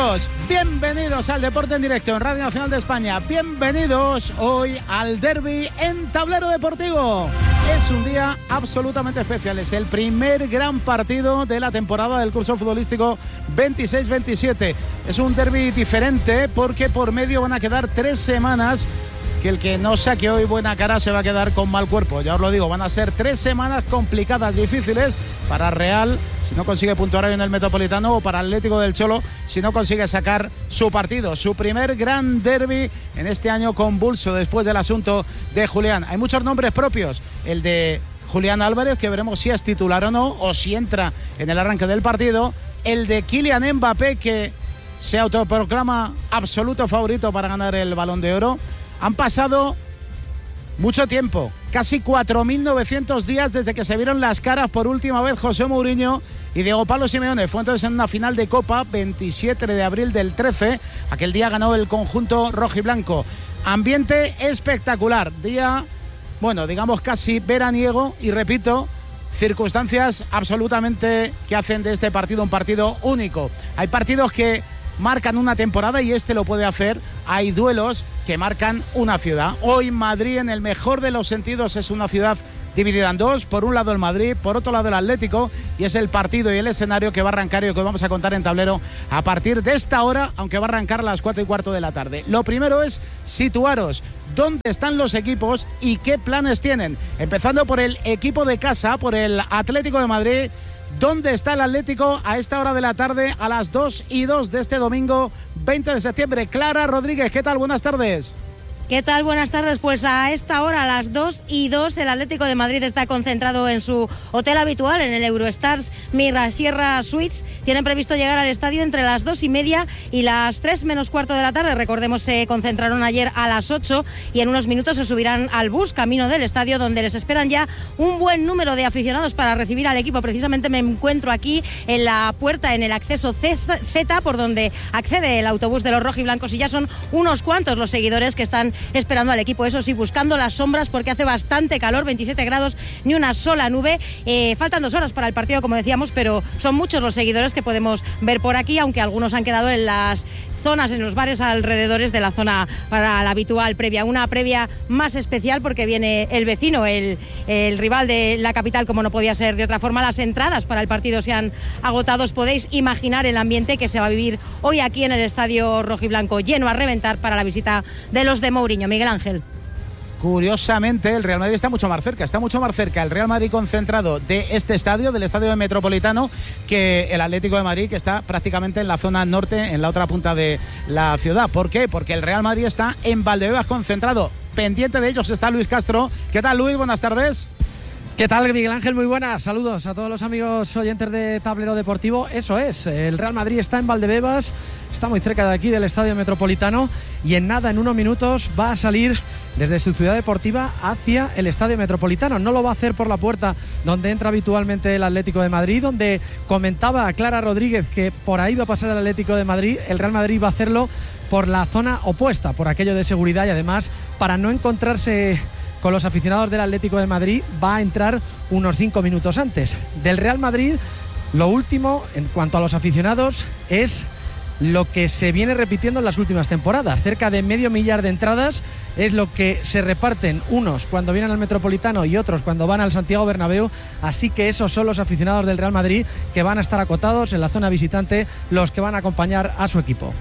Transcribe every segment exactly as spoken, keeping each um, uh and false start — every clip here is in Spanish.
amigos, bienvenidos al Deporte en Directo en Radio Nacional de España. Bienvenidos hoy al derbi en Tablero Deportivo. Es un día absolutamente especial, es el primer gran partido de la temporada del curso futbolístico veintiséis veintisiete. Es un derbi diferente porque por medio van a quedar tres semanas que el que no saque hoy buena cara se va a quedar con mal cuerpo. Ya os lo digo, van a ser tres semanas complicadas, difíciles para Real si no consigue puntuar hoy en el Metropolitano, o para Atlético del Cholo si no consigue sacar su partido, su primer gran derbi en este año convulso después del asunto de Julián. Hay muchos nombres propios, el de Julián Álvarez, que veremos si es titular o no, o si entra en el arranque del partido, el de Kylian Mbappé, que se autoproclama absoluto favorito para ganar el Balón de Oro. Han pasado mucho tiempo, casi cuatro mil novecientos días desde que se vieron las caras por última vez José Mourinho y Diego Pablo Simeone. Fue entonces en una final de Copa, veintisiete de abril del trece. Aquel día ganó el conjunto rojiblanco. Ambiente espectacular, día, bueno, digamos casi veraniego, y repito, circunstancias absolutamente que hacen de este partido un partido único. Hay partidos que marcan una temporada y este lo puede hacer. Hay duelos que marcan una ciudad. Hoy Madrid, en el mejor de los sentidos, es una ciudad dividida en dos. Por un lado el Madrid, por otro lado el Atlético, y es el partido y el escenario que va a arrancar y que vamos a contar en Tablero a partir de esta hora, aunque va a arrancar a las cuatro y cuarto de la tarde. Lo primero es situaros dónde están los equipos y qué planes tienen. Empezando por el equipo de casa, por el Atlético de Madrid. ¿Dónde está el Atlético a esta hora de la tarde, a las dos y dos de este domingo veinte de septiembre? Clara Rodríguez, ¿qué tal? Buenas tardes. ¿Qué tal? Buenas tardes. Pues a esta hora, a las dos y dos, el Atlético de Madrid está concentrado en su hotel habitual, en el Eurostars Mirasierra Suites. Tienen previsto llegar al estadio entre las dos y media y las tres menos cuarto de la tarde. Recordemos, se concentraron ayer a las ocho y en unos minutos se subirán al bus camino del estadio, donde les esperan ya un buen número de aficionados para recibir al equipo. Precisamente me encuentro aquí en la puerta, en el acceso Z, por donde accede el autobús de los rojiblancos, y ya son unos cuantos los seguidores que están esperando al equipo, eso sí, buscando las sombras porque hace bastante calor, veintisiete grados, ni una sola nube. Eh, faltan dos horas para el partido, como decíamos, pero son muchos los seguidores que podemos ver por aquí, aunque algunos han quedado en las zonas, en los bares alrededores de la zona para la habitual previa. Una previa más especial porque viene el vecino, el, el rival de la capital, como no podía ser de otra forma. Las entradas para el partido se han agotado. Os podéis imaginar el ambiente que se va a vivir hoy aquí en el estadio rojiblanco, lleno a reventar para la visita de los de Mourinho. Miguel Ángel. Curiosamente, el Real Madrid está mucho más cerca, está mucho más cerca el Real Madrid concentrado de este estadio, del estadio Metropolitano, que el Atlético de Madrid, que está prácticamente en la zona norte, en la otra punta de la ciudad. ¿Por qué? Porque el Real Madrid está en Valdebebas concentrado. Pendiente de ellos está Luis Castro. ¿Qué tal, Luis? Buenas tardes. ¿Qué tal, Miguel Ángel? Muy buenas. Saludos a todos los amigos oyentes de Tablero Deportivo. Eso es, el Real Madrid está en Valdebebas, está muy cerca de aquí del Estadio Metropolitano, y en nada, en unos minutos, va a salir desde su ciudad deportiva hacia el Estadio Metropolitano. No lo va a hacer por la puerta donde entra habitualmente el Atlético de Madrid, donde comentaba Clara Rodríguez que por ahí va a pasar el Atlético de Madrid. El Real Madrid va a hacerlo por la zona opuesta, por aquello de seguridad, y además, para no encontrarse con los aficionados del Atlético de Madrid, va a entrar unos cinco minutos antes. Del Real Madrid, lo último en cuanto a los aficionados es lo que se viene repitiendo en las últimas temporadas. Cerca de medio millar de entradas es lo que se reparten, unos cuando vienen al Metropolitano y otros cuando van al Santiago Bernabéu. Así que esos son los aficionados del Real Madrid que van a estar acotados en la zona visitante, los que van a acompañar a su equipo.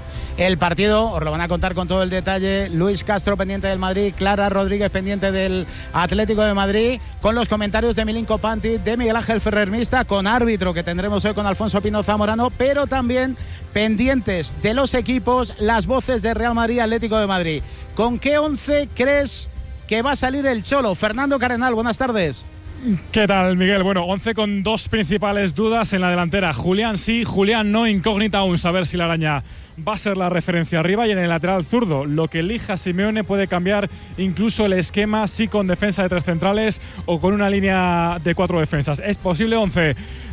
El partido os lo van a contar con todo el detalle Luis Castro, pendiente del Madrid, Clara Rodríguez, pendiente del Atlético de Madrid, con los comentarios de Milinko Pantic, de Miguel Ángel Ferrer Mista, con árbitro que tendremos hoy con Alfonso Pino Zamorano, pero también pendientes de los equipos, las voces de Real Madrid, Atlético de Madrid. ¿Con qué once crees que va a salir el Cholo? Fernando Cardenal, buenas tardes. ¿Qué tal, Miguel? Bueno, once con dos principales dudas en la delantera. Julián sí, Julián no, incógnita aún saber si la araña va a ser la referencia arriba, y en el lateral zurdo, lo que elija Simeone puede cambiar incluso el esquema, sí con defensa de tres centrales o con una línea de cuatro defensas. Es posible. Once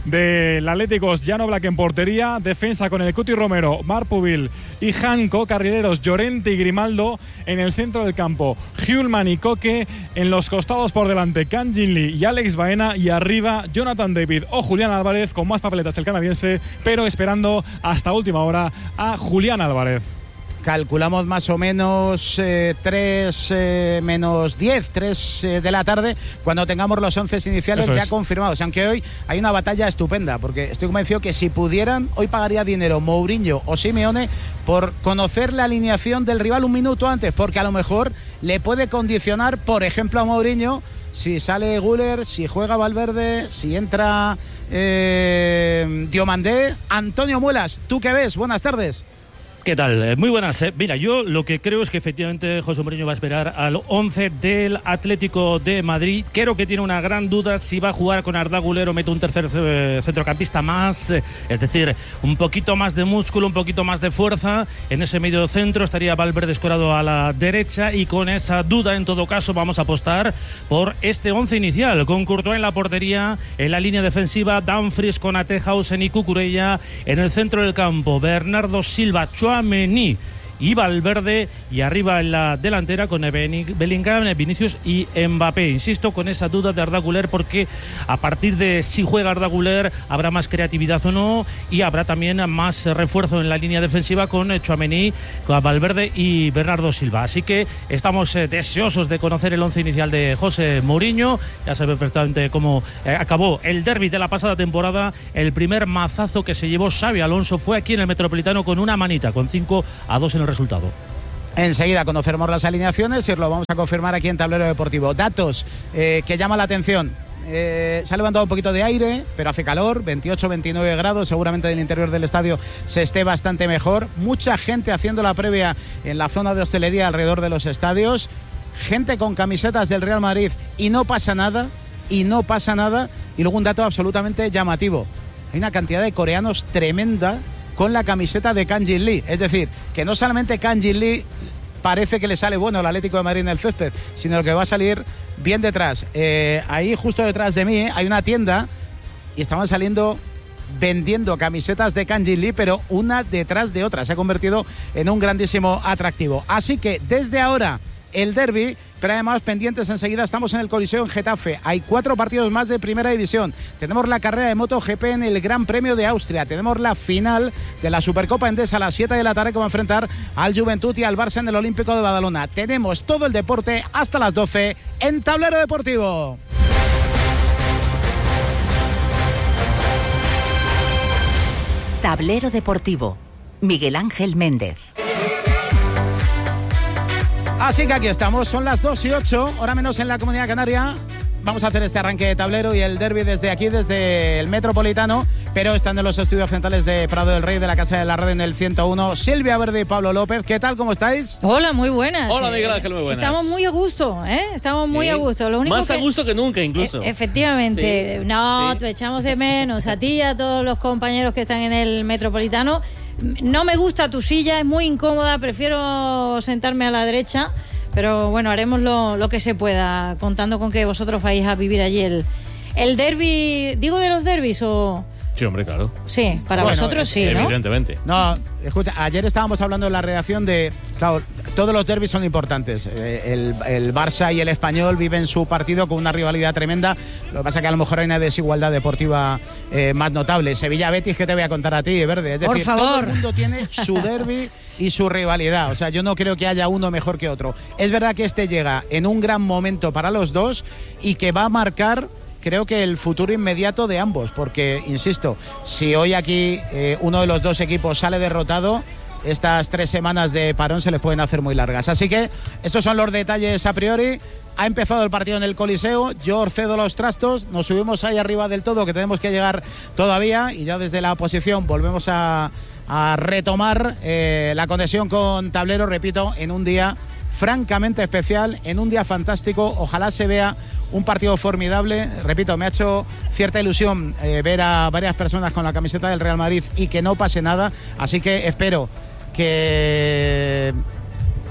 del Atlético: Jan Oblak en portería, defensa con el Cuti Romero, Marpuvil y Janko, carrileros Llorente y Grimaldo en el centro del campo, Hjulman y Koke en los costados por delante, Can Jinli y Alex Alex Baena y arriba Jonathan David o Julián Álvarez, con más papeletas el canadiense, pero esperando hasta última hora a Julián Álvarez. Calculamos más o menos eh, tres eh, menos diez, tres eh, de la tarde, cuando tengamos los once iniciales Eso ya es. confirmados. Aunque hoy hay una batalla estupenda, porque estoy convencido que si pudieran, hoy pagaría dinero Mourinho o Simeone por conocer la alineación del rival un minuto antes, porque a lo mejor le puede condicionar, por ejemplo, a Mourinho, si sale Güler, si juega Valverde, si entra eh, Diomandé. Antonio Muelas, ¿tú qué ves? Buenas tardes. ¿Qué tal? Eh, muy buenas. Eh. Mira, yo lo que creo es que efectivamente José Mourinho va a esperar al once del Atlético de Madrid. Creo que tiene una gran duda si va a jugar con Arda Güler o mete un tercer eh, centrocampista más. Eh, es decir, un poquito más de músculo, un poquito más de fuerza. En ese medio centro estaría Valverde escorado a la derecha, y con esa duda, en todo caso, vamos a apostar por este once inicial, con Courtois en la portería, en la línea defensiva, Dumfries, Konaté, Hausen y Cucurella. En el centro del campo, Bernardo Silva, Chua Mení y Valverde, y arriba en la delantera con Bellingham, Vinicius y Mbappé. Insisto, con esa duda de Arda Güler, porque a partir de si juega Arda Güler habrá más creatividad o no, y habrá también más refuerzo en la línea defensiva con Tchouaméni, con Valverde y Bernardo Silva. Así que estamos eh, deseosos de conocer el once inicial de José Mourinho. Ya sabe perfectamente cómo eh, acabó el derbi de la pasada temporada. El primer mazazo que se llevó Xabi Alonso fue aquí en el Metropolitano con una manita, con cinco a dos en el resultado. Enseguida conoceremos las alineaciones y os lo vamos a confirmar aquí en Tablero Deportivo. Datos eh, que llaman la atención. Eh, se ha levantado un poquito de aire, pero hace calor, veintiocho, veintinueve grados. Seguramente del interior del estadio se esté bastante mejor. Mucha gente haciendo la previa en la zona de hostelería alrededor de los estadios. Gente con camisetas del Real Madrid y no pasa nada, y no pasa nada. Y luego un dato absolutamente llamativo. Hay una cantidad de coreanos tremenda con la camiseta de Kang Jin Lee. Es decir, que no solamente Kang Jin Lee parece que le sale bueno el Atlético de Madrid en el césped, sino que va a salir bien detrás. Eh, ahí justo detrás de mí eh, hay una tienda y estaban saliendo vendiendo camisetas de Kang Jin Lee, pero una detrás de otra. Se ha convertido en un grandísimo atractivo. Así que desde ahora el derbi, pero además pendientes enseguida, estamos en el Coliseo en Getafe. Hay cuatro partidos más de Primera División. Tenemos la carrera de MotoGP en el Gran Premio de Austria. Tenemos la final de la Supercopa Endesa a las siete de la tarde, que va a enfrentar al Juventud y al Barça en el Olímpico de Badalona. Tenemos todo el deporte hasta las doce en Tablero Deportivo. Tablero Deportivo. Miguel Ángel Méndez. Así que aquí estamos, son las dos y ocho, hora menos en la Comunidad Canaria. Vamos a hacer este arranque de tablero y el derbi desde aquí, desde el Metropolitano, pero están en los estudios centrales de Prado del Rey, de la Casa de la Radio en el ciento uno. Silvia Verde y Pablo López, ¿qué tal? ¿Cómo estáis? Hola, muy buenas. Hola, Miguel Ángel, muy buenas. Estamos muy a gusto, ¿eh? Estamos muy Sí. a gusto. Lo único Más que... a gusto que nunca, incluso. E- efectivamente. Sí. No, Sí. te echamos de menos a ti y a todos los compañeros que están en el Metropolitano. No me gusta tu silla, es muy incómoda, prefiero sentarme a la derecha. Pero bueno, haremos lo, lo que se pueda, contando con que vosotros vais a vivir allí el, el derbi. ¿Digo de los derbis o...? Sí, hombre, claro. Sí, para Bueno, vosotros sí, ¿no? Evidentemente. No, escucha, ayer estábamos hablando en la redacción de... Claro, todos los derbis son importantes. Eh, el, el Barça y el Español viven su partido con una rivalidad tremenda. Lo que pasa es que a lo mejor hay una desigualdad deportiva eh, más notable. Sevilla-Betis, ¿qué te voy a contar a ti, Verde? Es decir, Por favor. todo el mundo tiene su derbi y su rivalidad. O sea, yo no creo que haya uno mejor que otro. Es verdad que este llega en un gran momento para los dos y que va a marcar... creo que el futuro inmediato de ambos, porque, insisto, si hoy aquí eh, uno de los dos equipos sale derrotado, estas tres semanas de parón se les pueden hacer muy largas. Así que esos son los detalles a priori. Ha empezado el partido en el Coliseo, yo cedo los trastos, nos subimos ahí arriba del todo, que tenemos que llegar todavía, y ya desde la oposición volvemos a, a retomar eh, la conexión con Tablero, repito, en un día francamente especial, en un día fantástico. Ojalá se vea un partido formidable. Repito, me ha hecho cierta ilusión eh, ver a varias personas con la camiseta del Real Madrid y que no pase nada. Así que espero que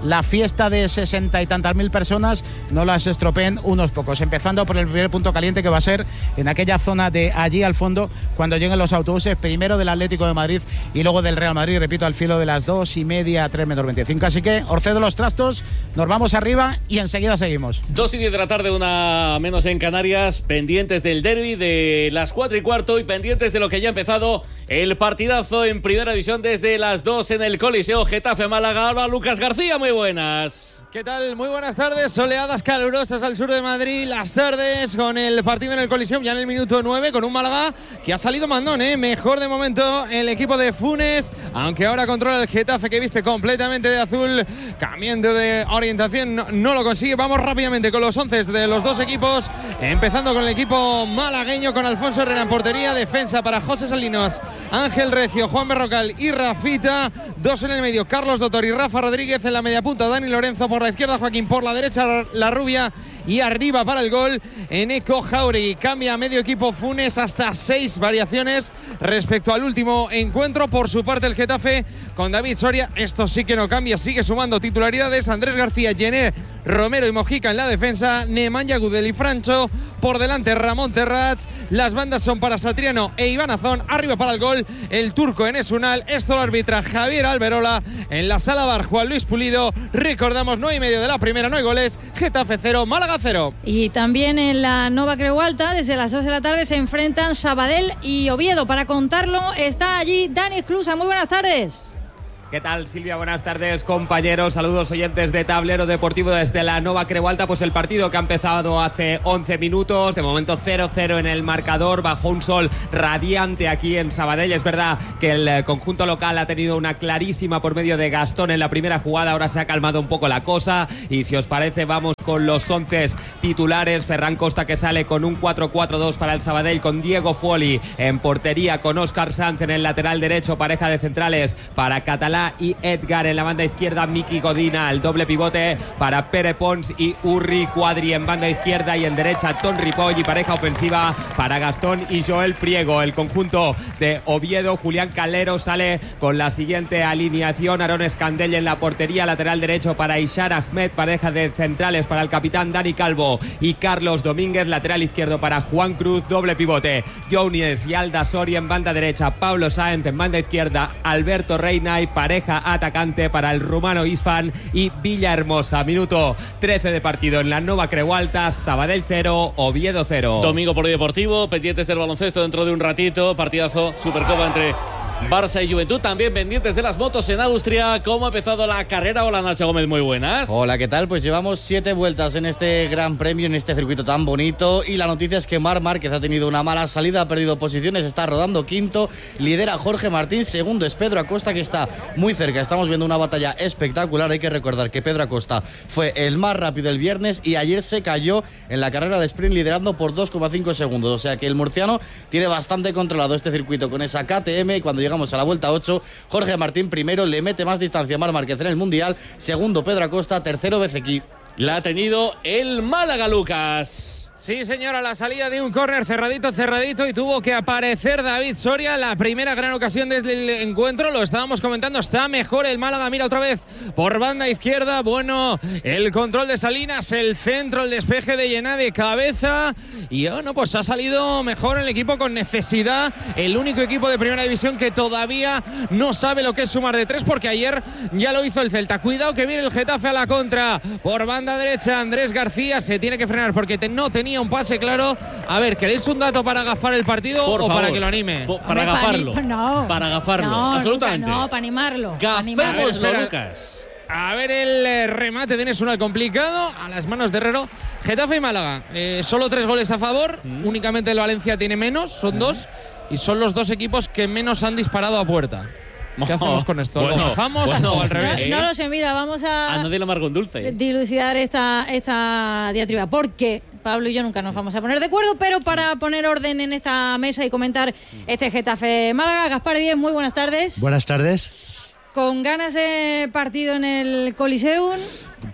la fiesta de sesenta y tantas mil personas no las estropeen unos pocos, empezando por el primer punto caliente, que va a ser en aquella zona de allí al fondo, cuando lleguen los autobuses, primero del Atlético de Madrid y luego del Real Madrid, repito, al filo de las dos y media, tres menos veinticinco. Así que os cedo los trastos, nos vamos arriba y enseguida seguimos. Dos y diez de la tarde, una menos en Canarias, pendientes del derbi de las cuatro y cuarto y pendientes de lo que ya ha empezado el partidazo en Primera División desde las dos en el Coliseo Getafe Málaga. Ahora Lucas García, muy buenas. ¿Qué tal? Muy buenas tardes. Soleadas calurosas al sur de Madrid. Las tardes con el partido en el Coliseo ya en el minuto nueve, con un Málaga que ha salido mandón, ¿eh? Mejor de momento el equipo de Funes, aunque ahora controla el Getafe, que viste completamente de azul, cambiando de orientación, no, no lo consigue. Vamos rápidamente con los once de los dos equipos, empezando con el equipo malagueño, con Alfonso Herrera en portería, defensa para José Salinas, Ángel Recio, Juan Berrocal y Rafita, dos en el medio, Carlos Dotor y Rafa Rodríguez, en la media punta Dani Lorenzo, por la izquierda Joaquín, por la derecha La Rubia, y arriba para el gol Eneco Jauregui. Cambia a medio equipo Funes, hasta seis variaciones respecto al último encuentro. Por su parte el Getafe con David Soria, esto sí que no cambia, sigue sumando titularidades: Andrés García, Yené, Romero y Mojica en la defensa, Nemanja Gudel y Francho, por delante Ramón Terrats, las bandas son para Satriano e Iván Azón, arriba para el gol el turco Enes Unal. Esto lo arbitra Javier Alberola, en la sala bar Juan Luis Pulido. Recordamos, nueve y medio de la primera, no hay goles, Getafe cero, Málaga cero. Y también en la Nova Creu Alta, desde las dos de la tarde, se enfrentan Sabadell y Oviedo. Para contarlo está allí Dani Esclusa. Muy buenas tardes. ¿Qué tal, Silvia? Buenas tardes, compañeros. Saludos, oyentes de Tablero Deportivo desde la Nova Creu Alta. Pues el partido que ha empezado hace once minutos, de momento cero cero en el marcador, bajo un sol radiante aquí en Sabadell. Es verdad que el conjunto local ha tenido una clarísima por medio de Gastón en la primera jugada. Ahora se ha calmado un poco la cosa y, si os parece, vamos con los once titulares. Ferran Costa, que sale con un cuatro cuatro dos para el Sabadell, con Diego Fuoli en portería, con Óscar Sanz en el lateral derecho, pareja de centrales para Catalá y Edgar. En la banda izquierda, Miki Godina, el doble pivote para Pere Pons y Urri Cuadri en banda izquierda, y en derecha Ton Ripoll, y pareja ofensiva para Gastón y Joel Priego. El conjunto de Oviedo, Julián Calero sale con la siguiente alineación: Aarón Escandell en la portería, lateral derecho para Ishar Ahmed, pareja de centrales para el capitán Dani Calvo y Carlos Domínguez, lateral izquierdo para Juan Cruz, doble pivote Jounies y Alda Soria en banda derecha, Pablo Sáenz en banda izquierda, Alberto Reina y pareja atacante para el rumano Isfan y Villahermosa. Minuto trece de partido en la Nova Creu Alta, Sabadell cero, Oviedo cero. Domingo polideportivo, pendientes del baloncesto dentro de un ratito, partidazo, Supercopa entre Barça y Juventud, también pendientes de las motos en Austria. ¿Cómo ha empezado la carrera? Hola, Nacho Gómez, muy buenas. Hola, ¿qué tal? Pues llevamos siete vueltas en este Gran Premio, en este circuito tan bonito, y la noticia es que Marc Márquez ha tenido una mala salida, ha perdido posiciones, está rodando quinto, lidera Jorge Martín, segundo es Pedro Acosta, que está muy cerca. Estamos viendo una batalla espectacular. Hay que recordar que Pedro Acosta fue el más rápido el viernes y ayer se cayó en la carrera de sprint liderando por dos coma cinco segundos, o sea que el murciano tiene bastante controlado este circuito con esa K T M. Y cuando llegamos a la vuelta ocho, Jorge Martín primero, le mete más distancia a Marc Márquez en el Mundial, segundo Pedro Acosta, tercero Bezequi. La ha tenido el Málaga, Lucas. Sí, señora, la salida de un córner cerradito, cerradito, y tuvo que aparecer David Soria. La primera gran ocasión desde el encuentro, lo estábamos comentando, está mejor el Málaga. Mira otra vez por banda izquierda, bueno, el control de Salinas, el centro, el despeje de Llená de cabeza, y bueno, pues ha salido mejor el equipo con necesidad. El único equipo de primera división que todavía no sabe lo que es sumar de tres, porque ayer ya lo hizo el Celta. Cuidado que viene el Getafe a la contra. Por banda derecha, Andrés García se tiene que frenar porque te, no tenía un pase claro. A ver, ¿queréis un dato para agafar el partido Por o favor. para que lo anime? Po- para Hombre, agafarlo. Pa no. Para agafarlo, no, absolutamente. No, para animarlo. Gafémoslo, Espera. Lucas. A ver el eh, remate de Enes Unal complicado a las manos de Herrero. Getafe y Málaga, eh, solo tres goles a favor, mm. únicamente el Valencia tiene menos, son mm. dos, y son los dos equipos que menos han disparado a puerta. ¿Qué oh, hacemos con esto? Bueno, ¿Lo bajamos bueno, o al revés? No, no lo sé, mira, vamos a, a nadie lo amargo en dulce. dilucidar esta, esta diatriba, porque Pablo y yo nunca nos vamos a poner de acuerdo, pero para poner orden en esta mesa y comentar este Getafe Málaga, Gaspar Díez, muy buenas tardes. Buenas tardes. Con ganas de partido en el Coliseum.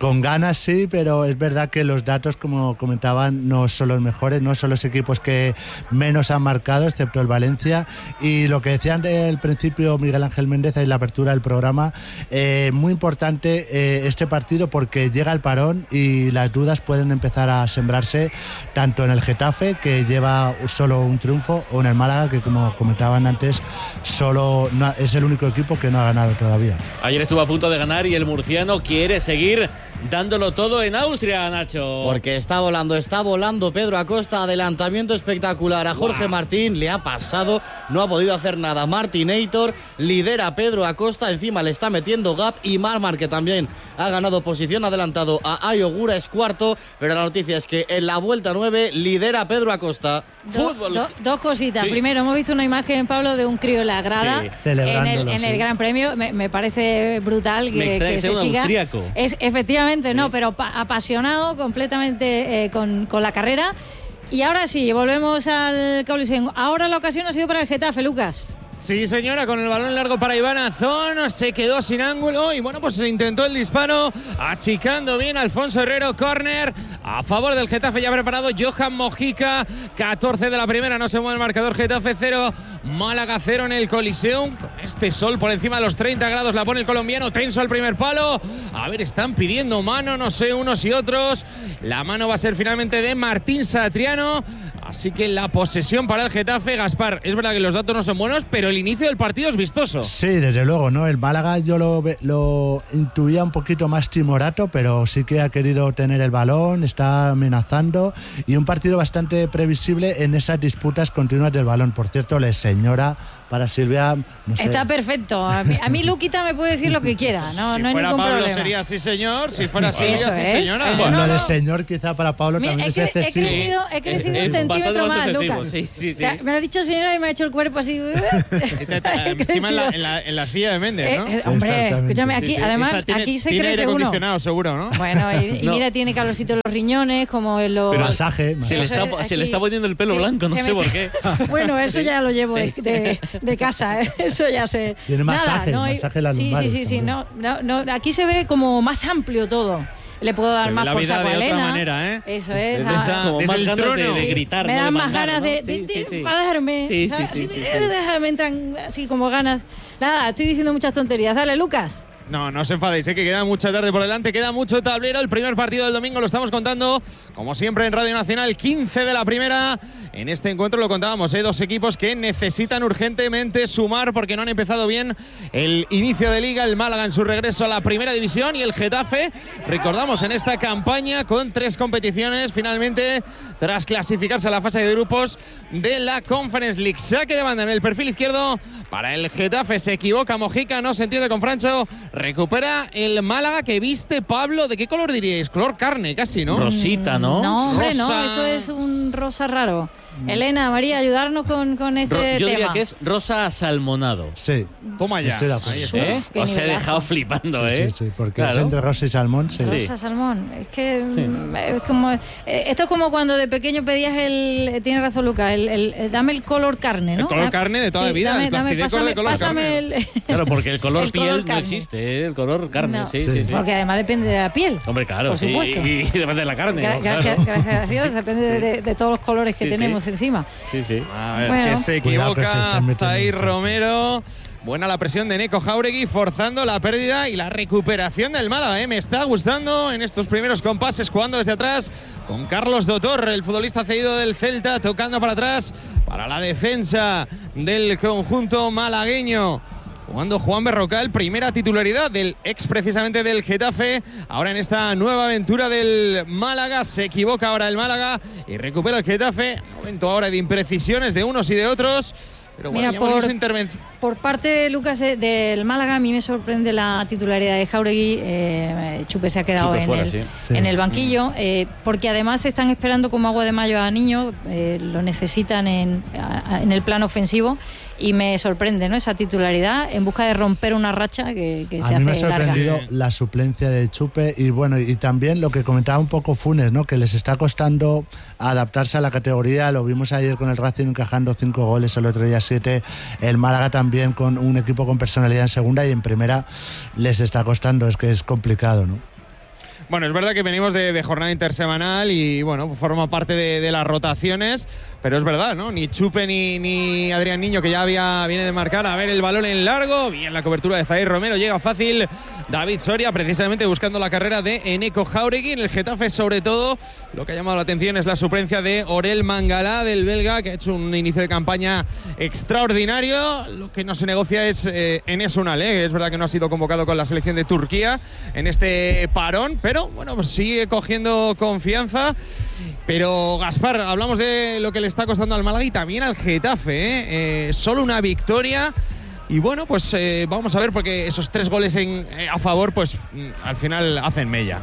con ganas sí, pero es verdad que los datos, como comentaban, no son los mejores, no son los equipos que menos han marcado, excepto el Valencia. Y lo que decían al principio Miguel Ángel Méndez en la apertura del programa, eh, muy importante eh, este partido porque llega el parón y las dudas pueden empezar a sembrarse tanto en el Getafe, que lleva solo un triunfo, o en el Málaga, que como comentaban antes, solo no, es el único equipo que no ha ganado todavía. Ayer estuvo a punto de ganar y el murciano quiere seguir dándolo todo en Austria, Nacho. Porque está volando, está volando Pedro Acosta, adelantamiento espectacular a Jorge wow. Martín, le ha pasado, no ha podido hacer nada. Martinator lidera Pedro Acosta, encima le está metiendo gap, y Marmar, que también ha ganado posición, adelantado a Ayogura, es cuarto, pero la noticia es que en la vuelta nueve lidera Pedro Acosta. Do, Fútbol. Do, dos cositas. Sí. Primero, hemos visto una imagen, Pablo, de un crío en la grada sí. en, el, en sí. el Gran Premio. Me, me parece brutal que, me que, que se siga. Austríaco. Es, efectivamente, sí. no, pero pa, apasionado completamente eh, con, con la carrera. Y ahora sí, volvemos al Coliseum. Ahora la ocasión ha sido para el Getafe, Lucas. Sí, señora, con el balón largo para Iván Azón, se quedó sin ángulo y bueno, pues se intentó el disparo, achicando bien Alfonso Herrero, córner a favor del Getafe, ya preparado Johan Mojica, catorce de la primera, no se mueve el marcador, Getafe cero, Málaga cero en el Coliseum, con este sol por encima de los treinta grados, la pone el colombiano, tenso al primer palo, a ver, están pidiendo mano, no sé, unos y otros, la mano va a ser finalmente de Martín Satriano, así que la posesión para el Getafe. Gaspar, es verdad que los datos no son buenos, pero el inicio del partido es vistoso. Sí, desde luego, ¿no? El Málaga yo lo, lo intuía un poquito más timorato, pero sí que ha querido tener el balón, está amenazando, y un partido bastante previsible en esas disputas continuas del balón. Por cierto, la señora para Silvia, no sé. Está perfecto. A mí, a mí Luquita me puede decir lo que quiera, no, si no hay fuera ningún Pablo problema. sería sí señor, si fuera Silvia Eso sí es. señora. Bueno, no, lo no. de señor quizá para Pablo Mira, también he, es cre- he excesivo. crecido, he crecido Es un centímetro bastante más, defensivo, Lucas. sí, sí, sí. O sea, me lo ha dicho señora y me ha hecho el cuerpo así. Encima en la, en, la, en la silla de Méndez, ¿no? Eh, eh, hombre, escúchame, aquí, Sí, sí. además, Esa tiene, aquí se tiene crece aire uno. acondicionado, seguro, ¿no? Bueno, y, y No. mira, tiene calorcito en los riñones, como en los... Pero masaje, Se, le masaje. está, Eso se le aquí- está poniendo el pelo sí, blanco, no se sé me- por qué. Bueno, eso ya lo llevo de, de, de casa, ¿eh? Eso ya sé. Tiene masaje, Nada, ¿no? Y- masaje en las Sí, sí, lumbares sí, sí. también. No, no, no, aquí se ve como más amplio todo. Le puedo dar Se ve más la por vida saco de a otra Elena. manera, ¿eh? Eso es. Desde ah, esa- Como desde más el ganas de, trono. de gritar, me ¿no? dan de más mandar, ganas ¿no? de, Sí, de, sí, de sí. enfadarme. Sí, sí, ¿sabes? sí, Así sí, de- sí. de- me entran así como ganas. Nada, estoy diciendo muchas tonterías. Dale, Lucas. No, no os enfadéis, ¿eh? Que queda mucha tarde por delante, queda mucho tablero. El primer partido del domingo lo estamos contando, como siempre, en Radio Nacional, quince de la primera. En este encuentro lo contábamos, ¿eh? Dos equipos que necesitan urgentemente sumar porque no han empezado bien el inicio de liga. El Málaga en su regreso a la primera división y el Getafe, recordamos, en esta campaña con tres competiciones, finalmente, tras clasificarse a la fase de grupos de la Conference League. Saque de banda en el perfil izquierdo para el Getafe, se equivoca Mojica, no se entiende con Francho. Recupera el Málaga que viste, Pablo. ¿De qué color diríais? Color carne, casi, ¿no? Rosita, ¿no? No, hombre, Rosa. no. Eso es un rosa raro. Elena, María, ayudarnos con, con este Ro- yo tema. diría que es rosa salmonado. Sí. Toma ya. Estoy de acuerdo. Ahí está. ¿Eh? qué Os he nivelazo. dejado flipando, Sí, ¿eh? sí, sí, porque Claro. es entre rosa y salmón, sí. Sí. Rosa salmón. Es que Sí. mm, es como eh, esto es como cuando de pequeño pedías el eh, tiene razón Lucas, el, el- el- dame el color carne, ¿no? El color Da- carne de toda la vida, dame- el dame- plastidecor pásame- de color pásame carne. el- Claro, porque el color el piel color no carne. existe, ¿eh? El color carne, No. sí, sí, sí. Porque además depende de la piel. Hombre, claro, por sí. supuesto. Y, y depende de la carne, Gra- ¿no? gracias, Claro. gracias a Dios, depende de, de- de todos los colores que Sí, sí. tenemos encima. Sí, sí. A ver, Bueno. que se Cuidado que se equivoca están metiendo Zair mucho. Romero. Buena la presión de Neko Jauregui, forzando la pérdida y la recuperación del Málaga. ¿eh? Me está gustando en estos primeros compases, jugando desde atrás con Carlos Dotor, el futbolista cedido del Celta, tocando para atrás para la defensa del conjunto malagueño. Jugando Juan Berrocal, primera titularidad del ex precisamente del Getafe. Ahora en esta nueva aventura del Málaga, se equivoca ahora el Málaga y recupera el Getafe. Momento ahora de imprecisiones de unos y de otros. Pero bueno, Mira, ya hemos por- visto intervención. Por parte de Lucas de- del Málaga, a mí me sorprende la titularidad de Jauregui. Eh, Chupe se ha quedado Chupe en, fuera, el, sí. Sí. en el banquillo, eh, porque además están esperando como agua de mayo a Niño, eh, lo necesitan en, a- a- en el plano ofensivo, y me sorprende, ¿no?, esa titularidad en busca de romper una racha que, que se A mí me ha hace larga. sorprendido la suplencia de Chupe y bueno, y también lo que comentaba un poco Funes, ¿no? Que les está costando adaptarse a la categoría. Lo vimos ayer con el Racing encajando cinco goles, el otro día siete. El Málaga también con un equipo con personalidad en segunda y en primera les está costando, es que es complicado, ¿no? Bueno, es verdad que venimos de, de jornada intersemanal y bueno, forma parte de, de las rotaciones, pero es verdad, ¿no? Ni Chupe ni, ni Adrián Niño, que ya había viene de marcar. A ver el balón en largo, bien la cobertura de Zaire Romero, llega fácil David Soria, precisamente buscando la carrera de Eneko Jauregui. En el Getafe, sobre todo, lo que ha llamado la atención es la suplencia de Orel Mangala, del belga, que ha hecho un inicio de campaña extraordinario. Lo que no se negocia es eh, Enes Unal, ¿eh? Es verdad que no ha sido convocado con la selección de Turquía en este parón, pero bueno, pues sigue cogiendo confianza. Pero Gaspar, hablamos de lo que le está costando al Málaga y también al Getafe, ¿eh? Eh, solo una victoria. Y bueno, pues eh, vamos a ver, porque esos tres goles en, eh, a favor, pues al final hacen mella.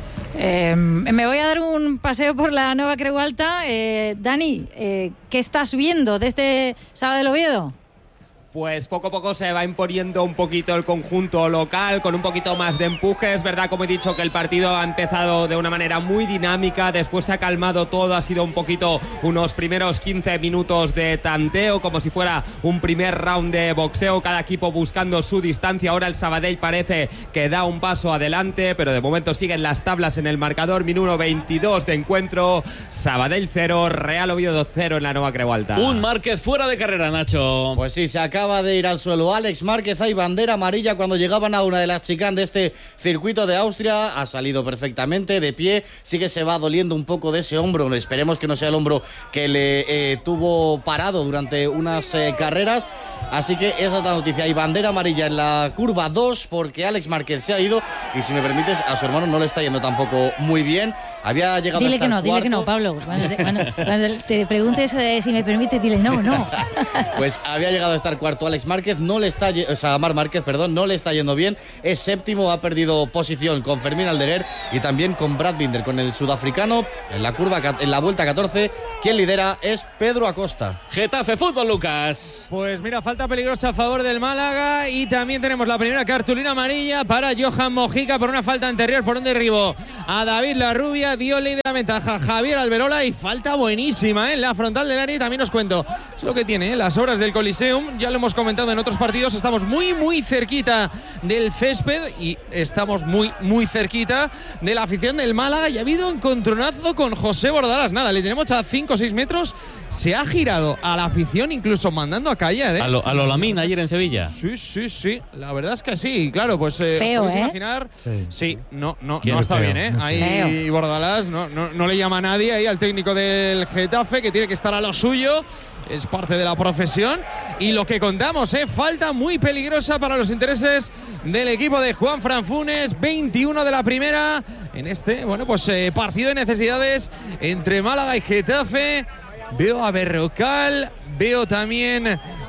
Eh, me voy a dar un paseo por la Nueva Creu Alta. Eh, Dani, eh, ¿qué estás viendo desde Saba del Oviedo? Pues poco a poco se va imponiendo un poquito el conjunto local, con un poquito más de empuje. Es verdad, como he dicho, que el partido ha empezado de una manera muy dinámica, después se ha calmado todo, ha sido un poquito unos primeros quince minutos de tanteo, como si fuera un primer round de boxeo, cada equipo buscando su distancia. Ahora el Sabadell parece que da un paso adelante, pero de momento siguen las tablas en el marcador. Minuto veintidós de encuentro, Sabadell cero, Real Oviedo cero en la Nueva Creu Alta. Un Márquez fuera de carrera, Nacho. Pues sí, se acaba Acaba de ir al suelo Alex Márquez. Hay bandera amarilla cuando llegaban a una de las chicane de este circuito de Austria. Ha salido perfectamente de pie. Sí que se va doliendo un poco de ese hombro. Esperemos que no sea el hombro que le eh, tuvo parado durante unas eh, carreras. Así que esa es la noticia. Hay bandera amarilla en la curva dos porque Alex Márquez se ha ido. Y si me permites, a su hermano no le está yendo tampoco muy bien. Había llegado Dile a estar que no, cuarto. dile que no, Pablo. Cuando te, cuando, cuando te pregunte eso de si me permite, dile no, no. Pues había llegado a estar cuarto Alex Márquez, no le está, o sea, Marc Márquez, perdón, no le está yendo bien. Es séptimo, ha perdido posición con Fermín Aldeguer y también con Brad Binder, con el sudafricano en la curva, en la vuelta catorce. Quien lidera es Pedro Acosta. Getafe Fútbol, Lucas. Pues mira, falta peligrosa a favor del Málaga y también tenemos la primera cartulina amarilla para Johan Mojica por una falta anterior, por un derribo a David Larrubia. Dio ley de la ventaja Javier Alberola y falta buenísima, ¿eh? En la frontal del área. Y también os cuento, es lo que tiene, ¿eh? Las obras del Coliseum, ya lo hemos comentado en otros partidos, estamos muy muy cerquita del césped y estamos muy muy cerquita de la afición del Málaga. Y ha habido un encontronazo con José Bordalas, nada, le tenemos a cinco o seis metros, se ha girado a la afición, incluso mandando a callar, ¿eh? A lo, a lo Lamín ayer en Sevilla. Sí, sí, sí, la verdad es que sí, claro, pues eh, feo, ¿os podéis ¿eh? imaginar? Sí, sí no, no, Qué no está feo, bien, ¿eh? Ahí feo. Bordalas no, no, no le llama a nadie ahí al técnico del Getafe, que tiene que estar a lo suyo. Es parte de la profesión. Y lo que contamos, ¿eh? Falta muy peligrosa para los intereses del equipo de Juan Fran Funes. veintiuno de la primera en este, bueno, pues eh, partido de necesidades entre Málaga y Getafe. Veo a Berrocal, veo también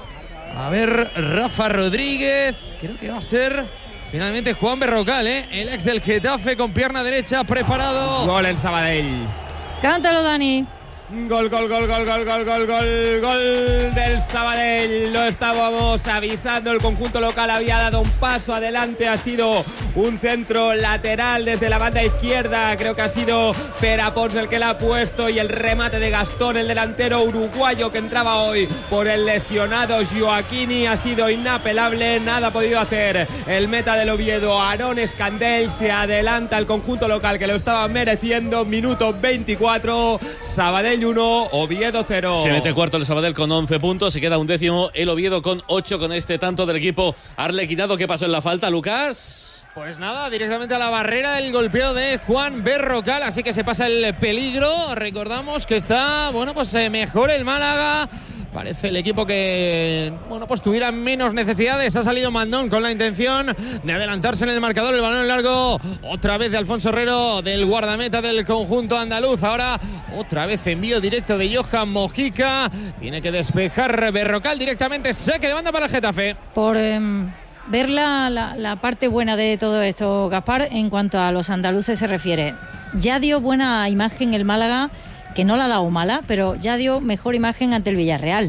a ver Rafa Rodríguez. Creo que va a ser finalmente Juan Berrocal, ¿eh? El ex del Getafe con pierna derecha preparado. Gol en Sabadell. Cántalo, Dani. Gol, gol, gol, gol, gol, gol, gol, gol, gol del Sabadell. Lo estábamos avisando, el conjunto local había dado un paso adelante, ha sido un centro lateral desde la banda izquierda, creo que ha sido Perapons el que la ha puesto, y el remate de Gastón, el delantero uruguayo que entraba hoy por el lesionado Joaquini, ha sido inapelable, nada ha podido hacer el meta del Oviedo, Aarón Escandel. Se adelanta el conjunto local que lo estaba mereciendo. Minuto veinticuatro, Sabadell uno, Oviedo cero. Se mete cuarto el Sabadell con once puntos, se queda un décimo el Oviedo con ocho, con este tanto del equipo arlequinado. ¿Qué pasó en la falta, Lucas? Pues nada, directamente a la barrera el golpeo de Juan Berrocal, así que se pasa el peligro. Recordamos que está, bueno, pues eh, mejor el Málaga. Parece el equipo que, bueno, pues tuviera menos necesidades. Ha salido Mandón con la intención de adelantarse en el marcador. El balón largo, otra vez de Alfonso Herrero, del guardameta del conjunto andaluz. Ahora, otra vez envío directo de Johan Mojica. Tiene que despejar Berrocal directamente. Saque de banda para el Getafe. Por eh, ver la, la, la parte buena de todo esto, Gaspar, en cuanto a los andaluces se refiere. Ya dio buena imagen el Málaga, que no la ha dado mala, pero ya dio mejor imagen ante el Villarreal.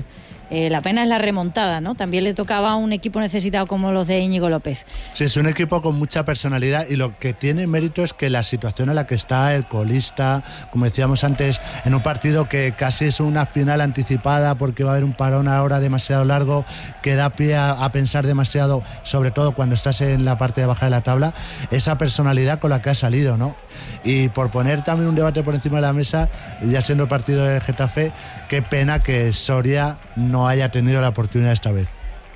Eh, la pena es la remontada, ¿no? También le tocaba a un equipo necesitado como los de Íñigo López. Sí, es un equipo con mucha personalidad y lo que tiene mérito es que la situación en la que está el colista, como decíamos antes, en un partido que casi es una final anticipada porque va a haber un parón ahora demasiado largo que da pie a, a pensar demasiado, sobre todo cuando estás en la parte de baja de la tabla, esa personalidad con la que ha salido, ¿no? Y por poner también un debate por encima de la mesa, ya siendo el partido de Getafe, qué pena que Soria no haya tenido la oportunidad esta vez.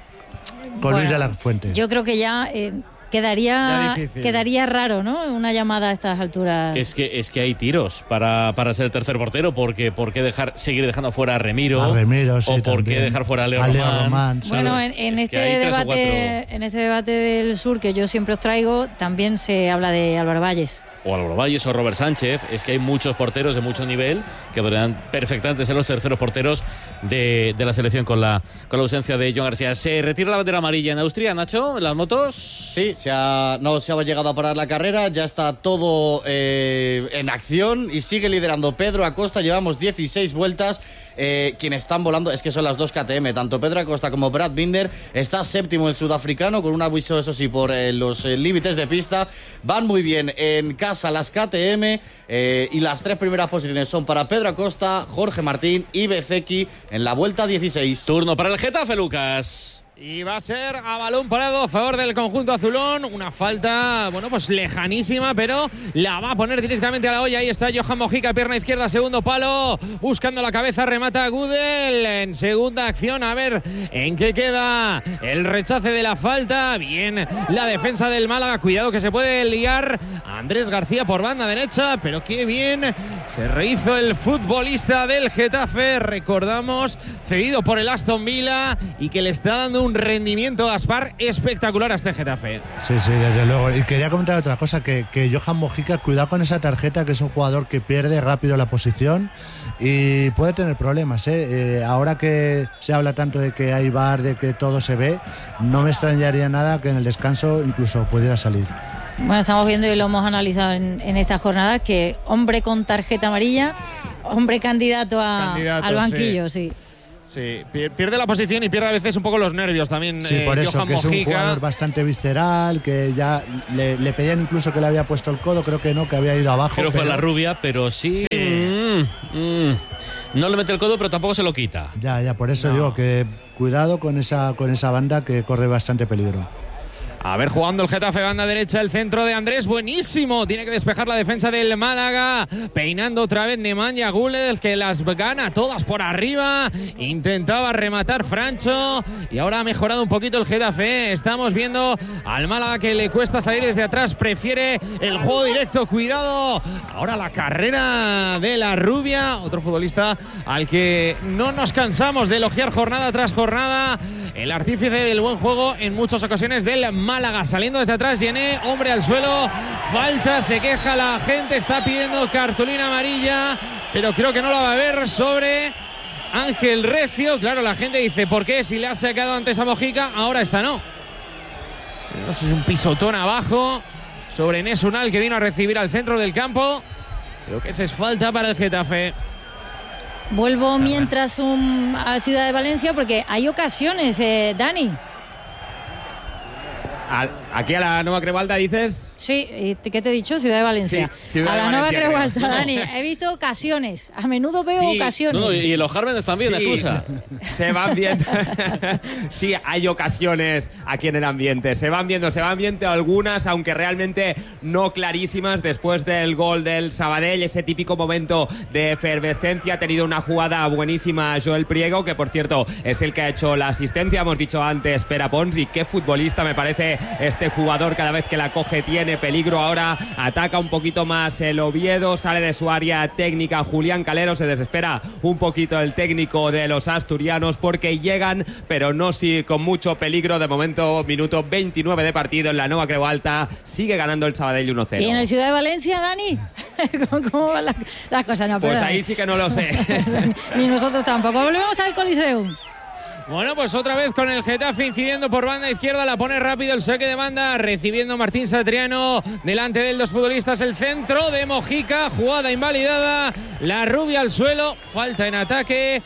Con Bueno, Luis de la Fuente. Yo creo que ya eh, quedaría quedaría raro, ¿no? Una llamada a estas alturas. Es que, es que hay tiros para, para ser el tercer portero, porque ¿por qué dejar, seguir dejando fuera a Remiro? A Remiro, sí, ¿O por también. qué dejar fuera a Leo A Leo Román? Román, Bueno, en, en Es este que hay tres o debate, en este debate del sur que yo siempre os traigo, también se habla de Álvaro Valles. O Álvaro Valles o Robert Sánchez. Es que hay muchos porteros de mucho nivel que podrían perfectamente ser los terceros porteros de, de la selección con la, con la ausencia de Joan García. ¿Se retira la bandera amarilla en Austria, Nacho, en las motos? Sí, se ha, no se ha llegado a parar la carrera, ya está todo eh, en acción y sigue liderando Pedro Acosta. Llevamos dieciséis vueltas. Eh, quienes están volando es que son las dos K T M, tanto Pedro Acosta como Brad Binder. Está séptimo el sudafricano con un aviso, eso sí, por eh, los eh, límites de pista. Van muy bien en casa las K T M eh, y las tres primeras posiciones son para Pedro Acosta, Jorge Martín y Bezeki en la vuelta dieciséis. Turno para el Getafe, Lucas. Y va a ser a balón parado a favor del conjunto azulón. Una falta, bueno, pues lejanísima, pero la va a poner directamente a la olla. Ahí está Johan Mojica, pierna izquierda, segundo palo. Buscando la cabeza, remata Gudel en segunda acción. A ver en qué queda el rechace de la falta. Bien la defensa del Málaga. Cuidado que se puede liar Andrés García por banda derecha, pero qué bien se rehizo el futbolista del Getafe. Recordamos, cedido por el Aston Villa y que le está dando un un rendimiento Gaspar espectacular a este Getafe. Sí, sí, desde luego. Y quería comentar otra cosa, que, que Johan Mojica, cuidado con esa tarjeta, que es un jugador que pierde rápido la posición y puede tener problemas, ¿eh? Eh, ahora que se habla tanto de que hay V A R, de que todo se ve, no me extrañaría nada que en el descanso incluso pudiera salir. Bueno, estamos viendo y lo hemos analizado en, en esta jornada, que hombre con tarjeta amarilla, hombre candidato, a, Candidato, al banquillo, sí. sí. Sí, pierde la posición y pierde a veces un poco los nervios también. Sí, eh, por eso, Johan que Mojica. es un jugador bastante visceral, que ya le, le pedían incluso que le había puesto el codo, creo que no, que había ido abajo. Creo que pero... fue la rubia, pero sí. sí. Mm, mm. No le mete el codo, pero tampoco se lo quita. Ya, ya, por eso no. digo que cuidado con esa, con esa banda que corre bastante peligro. A ver, jugando el Getafe, banda derecha, el centro de Andrés, buenísimo. Tiene que despejar la defensa del Málaga. Peinando otra vez Nemanja Guled, que las gana todas por arriba. Intentaba rematar Francho y ahora ha mejorado un poquito el Getafe. Estamos viendo al Málaga que le cuesta salir desde atrás. Prefiere el juego directo. Cuidado. Ahora la carrera de la rubia. Otro futbolista al que no nos cansamos de elogiar jornada tras jornada. El artífice del buen juego en muchas ocasiones del Málaga. Saliendo desde atrás, Yené, hombre al suelo. Falta, se queja la gente. Está pidiendo cartulina amarilla, pero creo que no la va a ver sobre Ángel Recio. Claro, la gente dice, ¿por qué? Si le ha sacado antes a Mojica, ahora esta no. No sé, es un pisotón abajo sobre Enes Unal, que vino a recibir al centro del campo. Creo que esa es falta para el Getafe. Vuelvo mientras un, a Ciudad de Valencia porque hay ocasiones, eh, Dani. Al, aquí a la Nueva Crebalda dices. Sí, ¿qué te he dicho? Ciudad de Valencia. Sí, Ciudad a la de Nueva Valencia, Crebalda, creo. Dani. He visto ocasiones. A menudo veo Sí. ocasiones. No, no, y en los Jármenes también, Sí, excusa. Se van viendo. Sí, hay ocasiones aquí en el ambiente. Se van viendo, se van viendo algunas, aunque realmente no clarísimas. Después del gol del Sabadell, ese típico momento de efervescencia, ha tenido una jugada buenísima Joel Priego, que por cierto es el que ha hecho la asistencia. Hemos dicho antes Pere Pons, y qué futbolista me parece este jugador. Cada vez que la coge tiene peligro. Ahora ataca un poquito más el Oviedo, sale de su área técnica Julián Calero. Se desespera un poquito el técnico de los asturianos porque llegan, pero no sí con mucho peligro. De momento, minuto veintinueve de partido en la Nueva Creu Alta. Sigue ganando el Sabadell uno cero. ¿Y en el Ciudad de Valencia, Dani? ¿Cómo, cómo van las, las cosas? No, Pues perdón. ahí sí que no lo sé. Ni nosotros tampoco. Volvemos al Coliseum. Bueno, pues otra vez con el Getafe incidiendo por banda izquierda, la pone rápido el saque de banda, recibiendo Martín Satriano, delante de él dos futbolistas, el centro de Mojica, jugada invalidada, la rubia al suelo, falta en ataque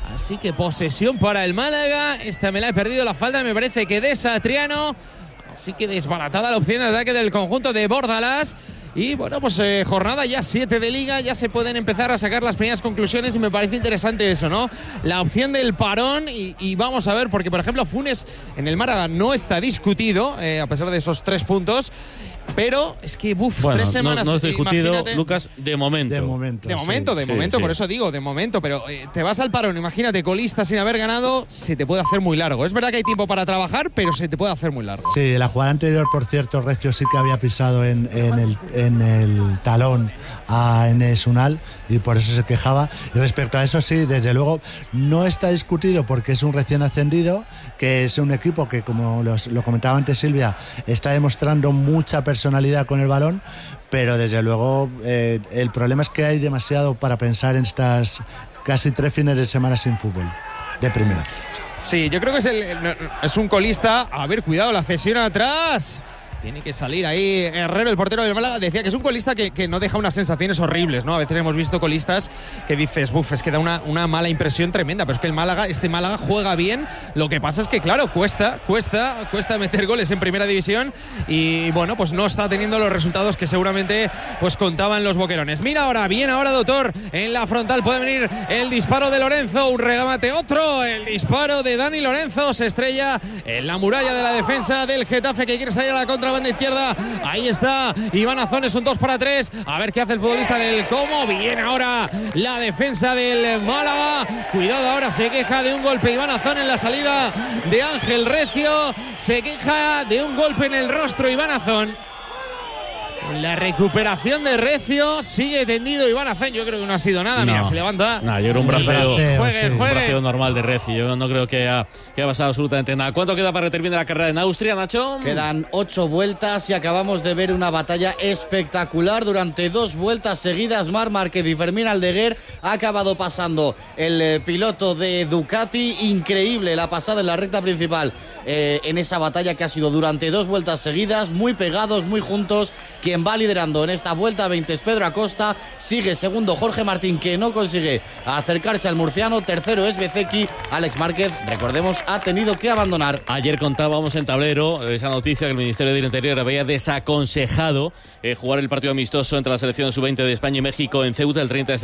Así que posesión para el Málaga. Esta me la he perdido, la falta me parece que de Satriano. Así que desbaratada la opción de ataque del conjunto de Bordalás. Y bueno, pues eh, jornada ya siete de Liga, ya se pueden empezar a sacar las primeras conclusiones y me parece interesante eso, ¿no? La opción del parón y, y vamos a ver, porque por ejemplo Funes en el Málaga no está discutido, eh, a pesar de esos tres puntos. Pero es que, buf, bueno, tres semanas. No, no es discutido, imagínate. Lucas, de momento. De momento. De momento, sí. de Sí, momento, sí. por eso digo, de momento. Pero eh, te vas al parón, imagínate, colista sin haber ganado, se te puede hacer muy largo. Es verdad que hay tiempo para trabajar, pero se te puede hacer muy largo. Sí, la jugada anterior, por cierto, Recio sí que había pisado en, en, el, en el talón a Enes Unal y por eso se quejaba. Y respecto a eso, sí, desde luego, no está discutido porque es un recién ascendido, que es un equipo que, como los, lo comentaba antes Silvia, está demostrando mucha personalidad con el balón, pero desde luego eh, el problema es que hay demasiado para pensar en estas casi tres fines de semana sin fútbol de primera. Sí, yo creo que es, el, es un colista. A ver, cuidado, la cesión atrás. Tiene que salir ahí Herrero, el portero del Málaga. Decía que es un colista que, que no deja unas sensaciones horribles, ¿no? A veces hemos visto colistas que dices, buf, es que da una, una mala impresión tremenda. Pero es que el Málaga, este Málaga juega bien. Lo que pasa es que, claro, cuesta, cuesta, cuesta meter goles en primera división. Y bueno, pues no está teniendo los resultados que seguramente pues contaban los boquerones. Mira ahora, bien ahora, doctor. En la frontal puede venir el disparo de Lorenzo. Un remate, otro. El disparo de Dani Lorenzo. Se estrella en la muralla de la defensa del Getafe, que quiere salir a la contra banda izquierda. Ahí está Iván Azón, es un dos para tres. A ver qué hace el futbolista del Como. Bien ahora la defensa del Málaga. Cuidado, ahora se queja de un golpe Iván Azón en la salida de Ángel Recio. Se queja de un golpe en el rostro Iván Azón. La recuperación de Recio, sigue tendido Iván Azón. Yo creo que no ha sido nada. No. Mira, se levanta. No, yo creo un braceo, juegue, sí. un juegue. braceo normal de Recio. Yo no creo que haya, que haya pasado absolutamente nada. ¿Cuánto queda para que termine la carrera en Austria, Nacho? Quedan ocho vueltas y acabamos de ver una batalla espectacular durante dos vueltas seguidas. Marc Márquez y Fermín Aldeguer ha acabado pasando el eh, piloto de Ducati. Increíble la pasada en la recta principal eh, en esa batalla que ha sido durante dos vueltas seguidas, muy pegados, muy juntos. Quien va liderando en esta vuelta veinte es Pedro Acosta, sigue segundo Jorge Martín, que no consigue acercarse al murciano, tercero es Bezeki. Alex Márquez, recordemos, ha tenido que abandonar. Ayer contábamos en Tablero esa noticia que el Ministerio del Interior había desaconsejado eh, jugar el partido amistoso entre la selección sub veinte de España y México en Ceuta el treinta de septiembre.